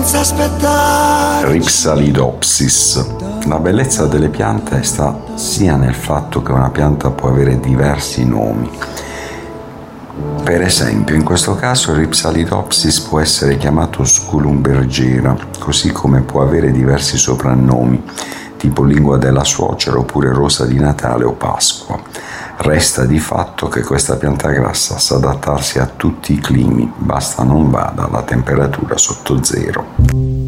senza aspettare. Ripsalidopsis. La bellezza delle piante sta sia nel fatto che una pianta può avere diversi nomi. Per esempio, in questo caso Ripsalidopsis può essere chiamato Sculumbergera, così come può avere diversi soprannomi, tipo lingua della suocera oppure rosa di Natale o Pasqua. Resta di fatto che questa pianta grassa sa adattarsi a tutti i climi, basta non vada alla temperatura sotto zero.